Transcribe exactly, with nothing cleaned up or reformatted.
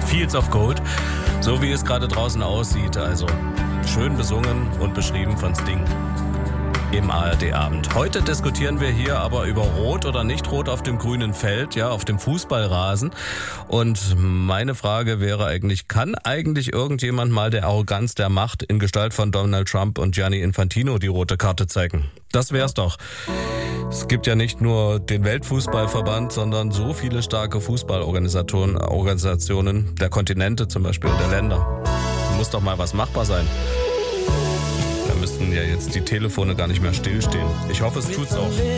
Fields of Gold, so wie es gerade draußen aussieht. Also schön besungen und beschrieben von Sting im A R D-Abend. Heute diskutieren wir hier aber über Rot oder nicht Rot auf dem grünen Feld, ja, auf dem Fußballrasen. Und meine Frage wäre eigentlich, kann eigentlich irgendjemand mal der Arroganz der Macht in Gestalt von Donald Trump und Gianni Infantino die rote Karte zeigen? Das wär's doch. Es gibt ja nicht nur den Weltfußballverband, sondern so viele starke Fußballorganisationen, Organisationen der Kontinente zum Beispiel, der Länder. Muss doch mal was machbar sein. Da müssten ja jetzt die Telefone gar nicht mehr stillstehen. Ich hoffe, es tut's auch.